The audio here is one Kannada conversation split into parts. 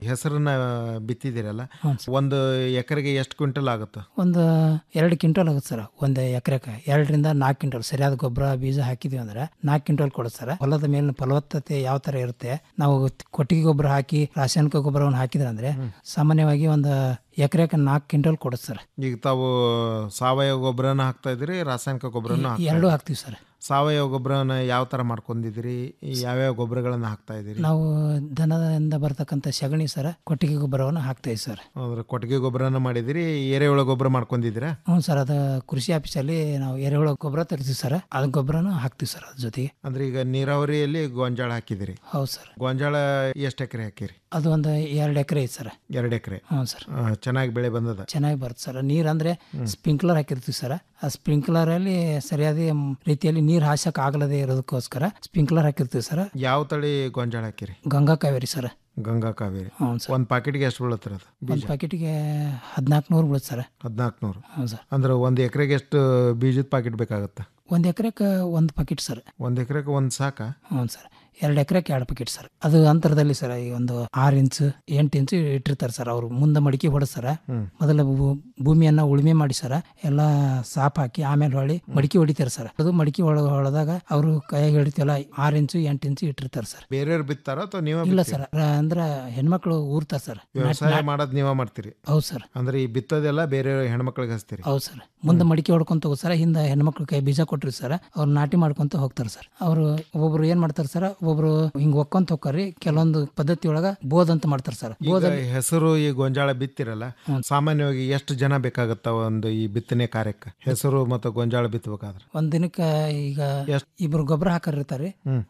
ಹೆಸರನ್ನ ಬಿತ್ತಿದಿರಲ್ಲ, ಹ್ಞೂ ಸರ್. ಒಂದು ಎಕರೆಗೆ ಎಷ್ಟು ಕ್ವಿಂಟಲ್ ಆಗುತ್ತೆ? ಒಂದು 2 ಕ್ವಿಂಟಲ್ ಆಗುತ್ತೆ ಸರ್. ಒಂದು ಎಕರೆಗೆ 2ರಿಂದ 4 ಕ್ವಿಂಟಲ್ ಸರಿಯಾದ ಗೊಬ್ಬರ ಬೀಜ ಹಾಕಿದ್ವಿ ಅಂದ್ರೆ 4 ಕ್ವಿಂಟಲ್ ಕೊಡುತ್ತೆ ಸರ್. ಹೊಲದ ಮೇಲಿನ ಫಲವತ್ತತೆ ಯಾವ ಥರ ಇರುತ್ತೆ, ನಾವು ಕೊಟ್ಟಿಗೆ ಗೊಬ್ಬರ ಹಾಕಿ ರಾಸಾಯನಿಕ ಗೊಬ್ಬರವನ್ನು ಹಾಕಿದ್ರೆ ಅಂದ್ರೆ ಸಾಮಾನ್ಯವಾಗಿ ಒಂದು ಎಕರೆಗೆ 4 ಕ್ವಿಂಟಲ್ ಕೊಡುತ್ತೆ ಸರ್. ಈಗ ತಾವು ಸಾವಯವ ಗೊಬ್ಬರನ ಹಾಕ್ತಾ ಇದ್ರಿ, ರಾಸಾಯನಿಕ ಗೊಬ್ಬರನ ಎರಡೂ ಹಾಕ್ತೀವಿ ಸರ್. ಸಾವಯವ ಗೊಬ್ಬರನ ಯಾವ ಥರ ಮಾಡ್ಕೊಂಡಿದ್ದೀರಿ, ಯಾವ್ಯಾವ ಗೊಬ್ಬರಗಳನ್ನ ಹಾಕ್ತಾ ಇದ್ದೀರಿ? ನಾವು ದನದಿಂದ ಬರ್ತಕ್ಕಂಥ ಸಗಣಿ ಸರ, ಕೊಟ್ಟಿಗೆ ಗೊಬ್ಬರವನ್ನು ಹಾಕ್ತೇವೆ ಸರ್. ಅಂದ್ರೆ ಕೊಟ್ಟಿಗೆ ಗೊಬ್ಬರನ ಮಾಡಿದಿರಿ, ಎರೆಹುಳ ಗೊಬ್ಬರ ಮಾಡ್ಕೊಂಡಿದ್ದೀರಾ? ಹ್ಞೂ ಸರ್, ಅದು ಕೃಷಿ ಆಫೀಸಲ್ಲಿ ನಾವು ಎರೆಹುಳ ಗೊಬ್ಬರ ತರ್ತೀವಿ ಸರ್, ಅದು ಗೊಬ್ಬರನ ಹಾಕ್ತೀವಿ ಸರ್. ಅದ್ರ ಜೊತೆಗೆ ಅಂದ್ರೆ ಈಗ ನೀರಾವರಿಯಲ್ಲಿ ಗೋಂಜಾಳ ಹಾಕಿದಿರಿ. ಹೌದು ಸರ್. ಗೋಂಜಾಳ ಎಷ್ಟು ಎಕರೆ ಹಾಕಿರಿ? ಅದು ಒಂದು 2 ಎಕರೆ ಐತೆ ಸರ್. 2 ಎಕರೆ. ಹ್ಞೂ ಸರ್. ಚೆನ್ನಾಗಿ ಬೆಳೆ ಬಂದದ? ಚೆನ್ನಾಗಿ ಬರುತ್ತೆ ಸರ್. ನೀರು ಅಂದರೆ ಸ್ಪ್ರಿಂಕ್ಲರ್ ಹಾಕಿರ್ತೀವಿ ಸರ್. ಆ ಸ್ಪ್ರಿಂಕ್ಲರಲ್ಲಿ ಸರಿಯಾದ ರೀತಿಯಲ್ಲಿ ನೀರು ಹಾಸಕ್ಕೆ ಆಗಲದೇ ಇರೋದಕ್ಕೋಸ್ಕರ ಸ್ಪ್ರಿಂಕ್ಲರ್ ಹಾಕಿರ್ತೀವಿ ಸರ್. ಯಾವ ತಳಿ ಗೋಂಜಾಳ ಹಾಕಿರಿ? ಗಂಗಾ ಕಾವೇರಿ ಸರ್. ಗಂಗಾ ಕಾವೇರಿ. ಹ್ಞೂ ಸರ್. ಒಂದು ಪ್ಯಾಕೆಟ್ಗೆ ಎಷ್ಟು ಬೀಳುತ್ತೆ ಅದು? ಒಂದು ಪ್ಯಾಕೆಟ್ಗೆ 1400 ಬೀಳುತ್ತೆ ಸರ್. 1400. ಹ್ಞೂ ಸರ್. ಅಂದ್ರೆ ಒಂದು ಎಕರೆಗೆ ಎಷ್ಟು ಬೀಜದ ಪ್ಯಾಕೆಟ್ ಬೇಕಾಗುತ್ತೆ? 1 ಎಕರೆಗೆ 1 ಪ್ಯಾಕೆಟ್ ಸರ್. 1 ಎಕರೆಗೆ 1 ಸಾಕಾ? ಹ್ಞೂ ಸರ್. 2 ಎಕರೆಗೆ 2 ಪ್ಯಾಕೆಟ್ ಸರ್. ಅದು ಅಂತರದಲ್ಲಿ ಸರ್ ಈ ಒಂದು 6 ಇಂಚು 8 ಇಂಚು ಇಟ್ಟಿರ್ತಾರೆ ಸರ್. ಅವರು ಮುಂದೆ ಮಡಿಕೆ ಹೊಡೆಸ್ತಾರ. ಮೊದಲ ಭೂಮಿಯನ್ನ ಉಳುಮೆ ಮಾಡಿ ಸರ್, ಎಲ್ಲ ಸಾಪ್ ಹಾಕಿ ಆಮೇಲೆ ಹೊಳ್ಳಿ ಮಡಿಕೆ ಹೊಡಿತಾರೆ ಸರ್. ಅದು ಮಡಿಕೆ ಹೊಡೆದಾಗ ಅವರು ಕೈಯಾಗಿ ಹಿಡಿತೀವಲ್ಲ 6 ಇಂಚು 8 ಇಂಚು ಇಟ್ಟಿರ್ತಾರೆ ಸರ್. ಬೇರೆಯವ್ರು ಬಿತ್ತಾರ ಅಥವಾ ನೀವೇ? ಇಲ್ಲ ಸರ್, ಅಂದ್ರೆ ಹೆಣ್ಮಕ್ಳು ಊರ್ತಾರೆ ಸರ್. ವ್ಯವಸಾಯ ಮಾಡೋದು ನೀವೇ ಮಾಡ್ತೀರಿ? ಹೌದು ಸರ್. ಅಂದ್ರೆ ಈ ಬಿತ್ತೋದೆಲ್ಲ ಬೇರೆ ಹೆಣ್ಮಕ್ಳಿಗೆ ಹಚ್ತೀರಿ? ಹೌದು ಸರ್. ಮುಂದೆ ಮಡಿಕೆ ಹೊಡ್ಕೊಂತ ಹೋಗಿ ಸರ್, ಹಿಂದೆ ಹೆಣ್ಮಕ್ಳು ಕೈ ಬೀಜ ಕೊಟ್ರಿ ಸರ್, ಅವ್ರು ನಾಟಿ ಮಾಡ್ಕೊಂತ ಹೋಗ್ತಾರೆ ಸರ್. ಅವರು ಒಬ್ಬೊಬ್ರು ಏನ್ ಮಾಡ್ತಾರೆ ಸರ್, ಒಬ್ಬೊಬ್ರು ಹಿಂಗ್ ಒಕ್ಕೊಂತ ಹೋಗ್ರಿ, ಕೆಲವೊಂದು ಪದ್ಧತಿ ಒಳಗ ಬೋದ್ ಅಂತ ಮಾಡ್ತಾರೆ ಸರ್. ಹೆಸರು ಈ ಗೋಂಜಾಳ ಬಿತ್ತಿರಲ್ಲ, ಸಾಮಾನ್ಯವಾಗಿ ಎಷ್ಟು ಜನ ಬೇಕಾಗತ್ತ ಒಂದು ಈ ಬಿತ್ತನೆ ಕಾರ್ಯಕ್ಕೆ? ಹೆಸರು ಮತ್ತು ಗೋಂಜಾಳ ಬಿತ್ತಬೇಕಾದ್ರೆ ಒಂದ್ ದಿನಕ್ಕೆ ಈಗ ಇಬ್ರು ಗೊಬ್ಬರ ಹಾಕಿರ್ತಾರೆ.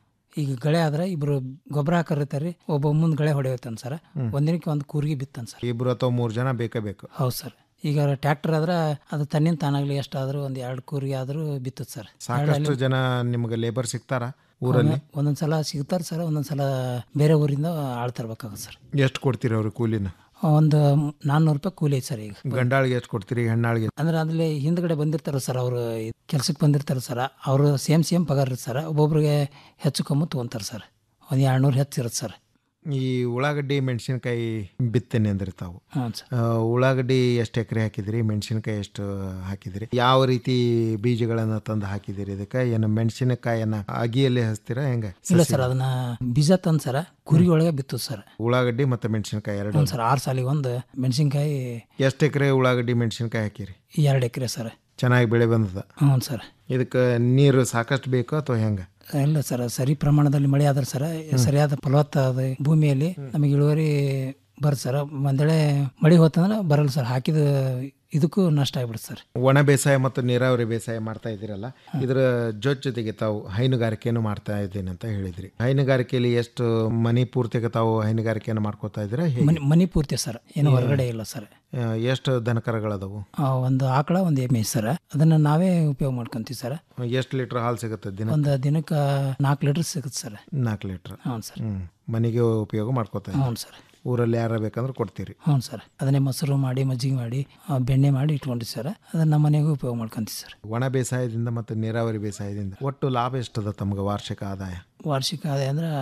ಈಗ ಗಳೆ ಆದ್ರೆ ಇಬ್ರು ಗೊಬ್ಬರ ಹಾಕಿರ್ತಾರೆ, ಒಬ್ಬ ಮುಂದ್ ಗಳೆ ಹೊಡೆಯುತ್ತಾನ ಸರ್. ಒಂದಿನಕ್ಕೆ ಒಂದು ಕೂರ್ಗಿ ಬಿತ್ತಾನ ಸರ್. 2 ಅಥವಾ 3 ಜನ ಬೇಕೇ ಬೇಕು? ಹೌದು ಸರ್. ಈಗ ಟ್ರ್ಯಾಕ್ಟರ್ ಆದ್ರೆ ಅದು ತನ್ನಿಂದ ತಾನಾಗ್ಲಿ ಎಷ್ಟಾದ್ರೂ ಒಂದು 2 ಕೂರ್ಗಿ ಆದ್ರೂ ಬಿತ್ತುತ್ತೆ ಸರ್. ಸಾಕಷ್ಟು ಜನ ನಿಮ್ಗೆ ಲೇಬರ್ ಸಿಗ್ತಾರ ಊರಲ್ಲಿ? ಒಂದೊಂದ್ಸಲ ಸಿಗ್ತಾರೆ ಸರ್, ಒಂದೊಂದ್ಸಲ ಬೇರೆ ಊರಿಂದ ಆಳ್ ತರ್ಬೇಕಾಗುತ್ತೆ ಸರ್. ಎಷ್ಟು ಕೊಡ್ತೀರಿ ಅವ್ರಿಗೆ ಕೂಲಿನ? ಒಂದು 400 ರೂಪಾಯಿ ಕೂಲಿ ಐತೆ ಸರ್. ಈಗ ಗಂಡಾಳಿಗೆ ಎಷ್ಟು ಕೊಡ್ತೀರಿ, ಹೆಣ್ಣಾಳಿಗೆ? ಅಂದ್ರೆ ಅದ್ರಲ್ಲಿ ಹಿಂದ್ಗಡೆ ಬಂದಿರ್ತಾರ ಸರ್, ಅವರು ಕೆಲ್ಸಕ್ಕೆ ಬಂದಿರ್ತಾರೆ ಸರ್, ಅವರು ಸೇಮ್ ಪಗಾರ ಇರುತ್ತೆ ಸರ್. ಒಬ್ಬೊಬ್ರಿಗೆ ಹೆಚ್ಚು ಕಮ್ಮಿ ತೊಗೊಂತಾರೆ ಸರ್, ಒಂದು 200 ಹೆಚ್ಚು ಇರುತ್ತೆ ಸರ್. ಈ ಉಳ್ಳಾಗಡ್ಡಿ ಮೆಣಸಿನ್ಕಾಯಿ ಬಿತ್ತನೆ ಅಂದ್ರೆ ತಾವು ಹ್ಞೂ ಸರ್. ಉಳ್ಳಾಗಡ್ಡಿ ಎಷ್ಟು ಎಕರೆ ಹಾಕಿದಿರಿ, ಮೆಣಸಿನಕಾಯಿ ಎಷ್ಟು ಹಾಕಿದಿರಿ, ಯಾವ ರೀತಿ ಬೀಜಗಳನ್ನ ತಂದು ಹಾಕಿದಿರಿ ಇದಕ್ಕೆ? ಏನು ಮೆಣಸಿನಕಾಯಿಯನ್ನ ಅಗಿಯಲ್ಲಿ ಹಚ್ತೀರಾ ಹೆಂಗ? ಇಲ್ಲ ಸರ್, ಅದನ್ನ ಬೀಜ ತಂದು ಸರ್ ಕುರಿ ಒಳಗೆ ಬಿತ್ತು ಸರ್. ಉಳ್ಳಾಗಡ್ಡಿ ಮತ್ತೆ ಮೆಣಸಿನಕಾಯಿ ಎರಡು ಸರ್. 6 ಸಾಲಿಗೆ ಒಂದು ಮೆಣಸಿನ್ಕಾಯಿ. ಎಷ್ಟು ಎಕರೆ ಉಳ್ಳಾಗಡ್ಡಿ ಮೆಣಸಿನಕಾಯಿ ಹಾಕಿರಿ? 2 ಎಕರೆ ಸರ್. ಚೆನ್ನಾಗಿ ಬೆಳೆ ಬಂದದ? ಹ್ಞೂ ಸರ್. ಇದಕ್ಕೆ ನೀರು ಸಾಕಷ್ಟು ಬೇಕು ಅಥವಾ ಹೆಂಗ? ಇಲ್ಲ ಸರ್, ಸರಿ ಪ್ರಮಾಣದಲ್ಲಿ ಮಳೆ ಆದ್ರೆ ಸರ್, ಸರಿಯಾದ ಫಲವತ್ತಾದ ಭೂಮಿಯಲ್ಲಿ ನಮಗೆ ಇಳುವರಿ ಬರುತ್ತೆ ಸರ್. ಒಂದ್ ವೇಳೆ ಮಳೆ ಹೋತಂದ್ರೆ ಬರಲ್ಲ ಸರ್, ಹಾಕಿದ ಇದಕ್ಕೂ ನಷ್ಟ ಆಗ್ಬಿಡುತ್ತೆ ಸರ್. ಒಣ ಬೇಸಾಯ ಮತ್ತು ನೀರಾವರಿ ಬೇಸಾಯ ಮಾಡ್ತಾ ಇದ್ದೀರಲ್ಲ, ಇದರ ಜೊತೆಗೆ ತಾವು ಹೈನುಗಾರಿಕೆಯನ್ನು ಮಾಡ್ತಾ ಇದ್ದೀನಿ ಅಂತ ಹೇಳಿದ್ರಿ. ಹೈನುಗಾರಿಕೆಯಲ್ಲಿ ಎಷ್ಟು ಮನಿ ಪೂರ್ತಿಗೆ ತಾವು ಹೈನುಗಾರಿಕೆಯನ್ನು ಮಾಡ್ಕೋತಾ ಇದ್ದೀರಾ? ಮನಿ ಪೂರ್ತಿ ಸರ್, ಏನು ಹೊರಗಡೆ ಇಲ್ಲ ಸರ್. ಎಷ್ಟು ದನಕರಗಳದವು? ಒಂದು ಆಕಳ, ಒಂದು ಎಮ್ಮೆ ಸರ್. ಅದನ್ನ ನಾವೇ ಉಪಯೋಗ ಮಾಡ್ಕೊಂತೀವಿ ಸರ್. ಎಷ್ಟು ಲೀಟರ್ ಹಾಲು ಸಿಗುತ್ತೆ ದಿನ? ಒಂದು ದಿನಕ್ಕೆ 4 ಲೀಟರ್ ಸಿಗುತ್ತೆ ಸರ್. 4 ಲೀಟರ್? ಹ್ಞೂ ಸರ್. ಮನೆಗೆ ಉಪಯೋಗ ಮಾಡ್ಕೋತಾ? ಹ್ಞೂ ಸರ್. ಊರಲ್ಲಿ ಯಾರ ಬೇಕಂದ್ರೆ ಕೊಡ್ತೀರಿ? ಹ್ಞೂ ಸರ್. ಅದನ್ನೇ ಮೊಸರು ಮಾಡಿ, ಮಜ್ಜಿಗೆ ಮಾಡಿ, ಬೆಣ್ಣೆ ಮಾಡಿ ಇಟ್ಕೊಂಡಿವಿ ಸರ್. ಅದನ್ನ ನಮ್ಮ ಮನೆಗೂ ಉಪಯೋಗ ಮಾಡ್ಕೊಂತೀವಿ ಸರ್. ಒಣ ಬೇಸಾಯದಿಂದ ಮತ್ತು ನೀರಾವರಿ ಬೇಸಾಯದಿಂದ ಒಟ್ಟು ಲಾಭ ಎಷ್ಟದ ತಮ್ಗೆ ವಾರ್ಷಿಕ ಆದಾಯ? ವಾರ್ಷಿಕ ಆದಾಯ ಅಂದ್ರೆ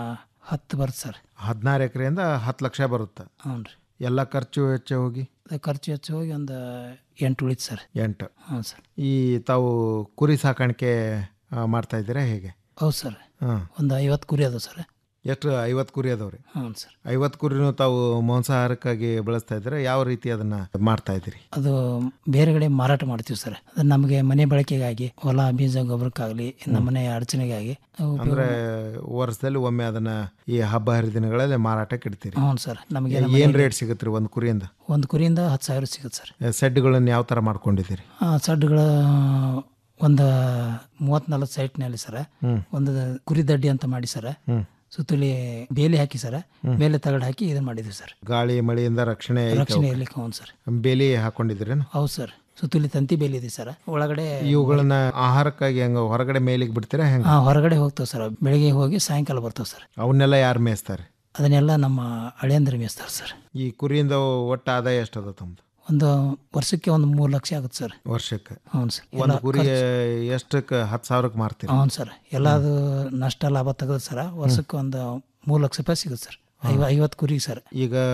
10 ಬರುತ್ತೆ ಸರ್. 16 ಎಕರೆಯಿಂದ 10 ಲಕ್ಷ ಬರುತ್ತೆ? ಹ್ಞೂ ರೀ. ಎಲ್ಲ ಖರ್ಚು ವೆಚ್ಚ ಹೋಗಿ? ಖರ್ಚು ವೆಚ್ಚ ಹೋಗಿ ಒಂದು 8 ಉಳಿತು ಸರ್. 8? ಹ್ಞೂ ಸರ್. ಈ ತಾವು ಕುರಿ ಸಾಕಾಣಿಕೆ ಮಾಡ್ತಾ ಇದ್ದೀರಾ ಹೇಗೆ? ಹೌದು ಸರ್. ಒಂದು 50 ಕುರಿ ಅದಾವ ಸರ್. ಎಷ್ಟು? 50 ಕುರಿ ಅದಾವ್ರಿ? ಹ್ಞೂ ಸರ್. 50 ಕುರಿನೂ ತಾವು ಮಾಂಸಾಹಾರಕ್ಕಾಗಿ ಬೆಳೆಸ್ತಾ ಇದ್ದೀರಾ? ಯಾವ ರೀತಿ ಅದನ್ನ ಮಾಡ್ತಾ ಇದ್ದೀರಿ? ಅದು ಬೇರೆ ಕಡೆ ಮಾರಾಟ ಮಾಡ್ತೀವಿ ಸರ್. ಅದು ನಮಗೆ ಮನೆ ಬಳಕೆಗಾಗಿ, ಹೊಲ ಬೀಜ ಗೊಬ್ಬರಕ್ಕಾಗಲಿ, ನಮ್ಮ ಮನೆ ಅಡಚಣೆಗಾಗಿ. ಅಂದ್ರೆ ವರ್ಷದಲ್ಲಿ ಒಮ್ಮೆ ಅದನ್ನ ಈ ಹಬ್ಬ ಹರಿದಿನಗಳಲ್ಲಿ ಮಾರಾಟಕ್ಕೆ ಇಡ್ತೀರಿ? ಹ್ಞೂ ಸರ್. ನಮಗೆ ಏನ್ ರೇಟ್ ಸಿಗುತ್ತೆ ಒಂದು ಕುರಿಯಿಂದ? ಒಂದು ಕುರಿಯಿಂದ 10,000 ಸಿಗುತ್ತೆ ಸರ್. ಸೆಡ್ಗಳನ್ನ ಯಾವ ತರ ಮಾಡ್ಕೊಂಡಿದ್ದೀರಿ? ಸಡ್ಗಳು ಒಂದು 30-40 ಸೈಟ್ನಲ್ಲಿ ಸರ್. ಒಂದು ಕುರಿ ದಡ್ಡಿ ಅಂತ ಮಾಡಿ ಸರ್, ಸುತ್ತಲಿ ಬೇಲಿ ಹಾಕಿ ಸರ್, ಮೇಲೆ ತಗಡು ಹಾಕಿ ಇದನ್ನ ಮಾಡಿದ್ವಿ ಸರ್. ಗಾಳಿ ಮಳೆಯಿಂದ ರಕ್ಷಣೆ ಇರ್ಲಿಕ್ಕೆ. ಹ್ಞೂ ಸರ್. ಬೇಲಿ ಹಾಕೊಂಡಿದ್ರಿ? ಹೌದು ಸರ್. ಸುತ್ತಲಿ ತಂತಿ ಬೇಲಿ ಇದೆ ಸರ್. ಒಳಗಡೆ ಇವುಗಳನ್ನ ಆಹಾರಕ್ಕಾಗಿ ಹೆಂಗ ಹೊರಗಡೆ ಮೇಲಿಗೆ ಬಿಡ್ತೀರಾ ಹೆಂಗ? ಹೊರಗಡೆ ಹೋಗ್ತಾವ ಸರ್. ಬೆಳಿಗ್ಗೆ ಹೋಗಿ ಸಾಯಂಕಾಲ ಬರ್ತಾವ ಸರ್. ಅವನ್ನೆಲ್ಲ ಯಾರು ಮೇಯಿಸ್ತಾರೆ? ಅದನ್ನೆಲ್ಲ ನಮ್ಮ ಹಳೆಯಂದ್ರೆ ಮೇಯಿಸ್ತಾರೆ ಸರ್. ಈ ಕುರಿಯಿಂದ ಒಟ್ಟು ಆದಾಯ ಎಷ್ಟದ ತಮ್ಮದು? ಒಂದು ವರ್ಷಕ್ಕೆ ಒಂದು 3 ಲಕ್ಷ ಆಗುತ್ತೆ ಸರ್. ವರ್ಷಕ್ಕೆ? ಹ್ಞೂ ಸರ್. ಒಂದು ಕುರಿಗೆ ಎಷ್ಟಕ್ಕೆ? 10,000ಕ್ಕೆ ಮಾರ್ತೀರಿ? ಹ್ಞೂ ಸರ್. ಎಲ್ಲದು ನಷ್ಟ ಲಾಭ ತೆಗೆದು ಸರ್ ವರ್ಷಕ್ಕೆ ಒಂದು 3 ಲಕ್ಷ ರೂಪಾಯಿ ಸಿಗುತ್ತೆ ಸರ್. 50 ಕುರಿ ಸರ್. ಈಗ